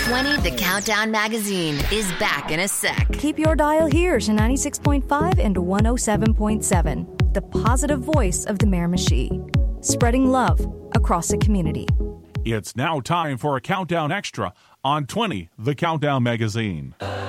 20, The Countdown Magazine, is back in a sec. Keep your dial here to 96.5 and 107.7, the positive voice of the Miramichi, spreading love across the community. It's now time for a Countdown Extra on 20, The Countdown Magazine.